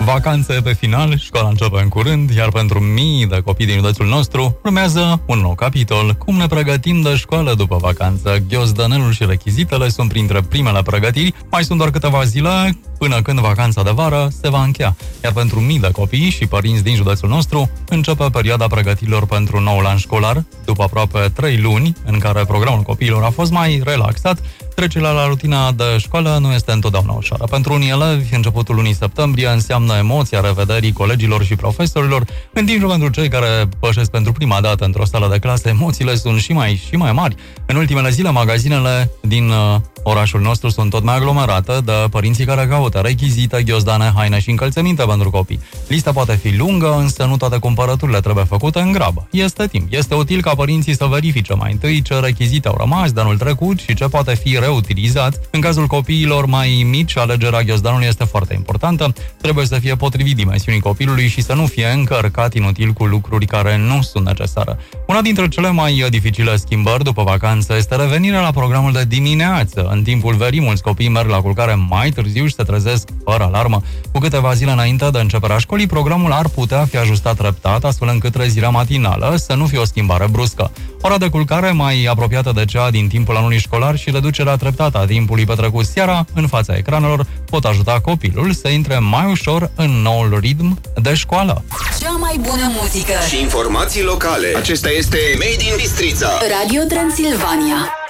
Vacanțe pe final, școala începe în curând, iar pentru mii de copii din județul nostru urmează un nou capitol. Cum ne pregătim de școală după vacanță? Ghiozdănelul și rechizitele sunt printre primele pregătiri. Mai sunt doar câteva zile până când vacanța de vară se va încheia. Iar pentru mii de copii și părinți din județul nostru începe perioada pregătirilor pentru noul an școlar. După aproape 3 luni în care programul copiilor a fost mai relaxat, trecerea la rutina de școală nu este întotdeauna ușoară. Pentru unii elevi, începutul lunii septembrie înseamnă emoția revederii colegilor și profesorilor, în timp ce pentru cei care pășesc pentru prima dată într-o sală de clasă, emoțiile sunt și mai mari. În ultimele zile, magazinele din orașul nostru sunt tot mai aglomerate de părinții care caută rechizite, ghiozdane, haine și încălțăminte pentru copii. Lista poate fi lungă, însă nu toate cumpărăturile trebuie făcute în grabă. Este timp. Este util ca părinții să verifice mai întâi ce rechizite au rămas de anul trecut și ce poate fi reutilizat. În cazul copiilor mai mici, alegerea ghiozdanului este foarte importantă. Trebuie să fie potrivit dimensiunii copilului și să nu fie încărcat inutil cu lucruri care nu sunt necesare. Una dintre cele mai dificile schimbări după vacanță este revenirea la programul de dimineață. În timpul verii, mulți copii merg la culcare mai târziu și se trezesc fără alarmă. Cu câteva zile înainte de începerea școlii, programul ar putea fi ajustat treptat, astfel încât trezirea matinală să nu fie o schimbare bruscă. Ora de culcare mai apropiată de cea din timpul anului școlar și reducerea treptată a timpului petrecut seara în fața ecranelor pot ajuta copilul să intre mai ușor în noul ritm de școală. Cea mai bună muzică și informații locale. Acesta este Made in Bistrița. Radio Transilvania.